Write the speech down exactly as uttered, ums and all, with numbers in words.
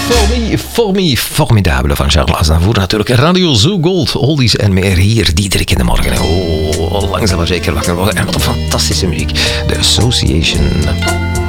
For Me, For Me, Formidabele van Charles Aznavour. Natuurlijk Radio Zoo Gold, oldies en meer hier, Diederik in de morgen. Oh, langzaam maar zeker wakker worden. En wat een fantastische muziek. The Association.